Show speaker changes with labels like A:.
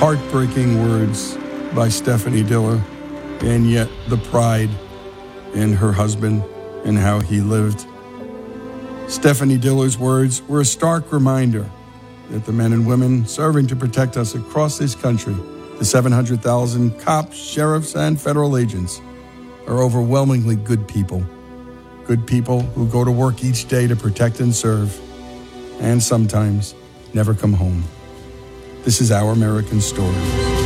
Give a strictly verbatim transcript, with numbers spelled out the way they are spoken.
A: Heartbreaking words by Stephanie Diller, and yet the pride in her husband and how he lived. Stephanie Diller's words were a stark reminder that the men and women serving to protect us across this country, the seven hundred thousand cops, sheriffs, and federal agents, are overwhelmingly good people. Good people who go to work each day to protect and serve, and sometimes never come home. This is Our American Stories.